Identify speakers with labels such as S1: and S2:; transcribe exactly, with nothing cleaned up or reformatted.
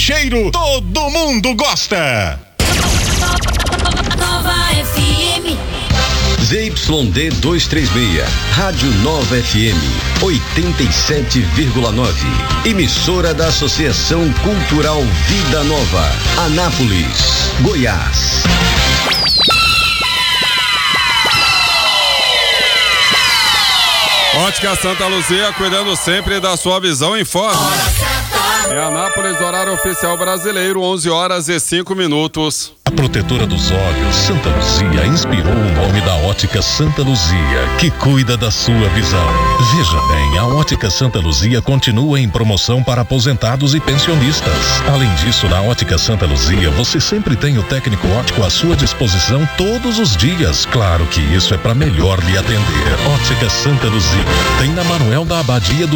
S1: cheiro, todo mundo gosta.
S2: Nova F M.
S3: Z Y D duzentos e trinta e seis, Rádio Nova F M, oitenta e sete vírgula nove. Emissora da Associação Cultural Vida Nova, Anápolis, Goiás.
S4: Ótica Santa Luzia, cuidando sempre da sua visão em forma. Em Anápolis, horário oficial brasileiro, onze horas e cinco minutos.
S1: A protetora dos olhos, Santa Luzia, inspirou o nome da Ótica Santa Luzia, que cuida da sua visão. Veja bem, a Ótica Santa Luzia continua em promoção para aposentados e pensionistas. Além disso, na Ótica Santa Luzia, você sempre tem o técnico óptico à sua disposição todos os dias. Claro que isso é para melhor lhe atender. Ótica Santa Luzia, tem na Manuel da Abadia do